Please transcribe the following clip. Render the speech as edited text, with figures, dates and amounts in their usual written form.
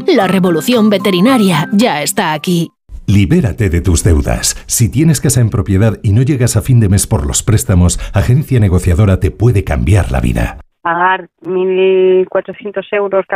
La revolución veterinaria ya está aquí. Libérate de tus deudas. Si tienes casa en propiedad y no llegas a fin de mes por los préstamos, Agencia Negociadora te puede cambiar la vida. Pagar 1.400 euros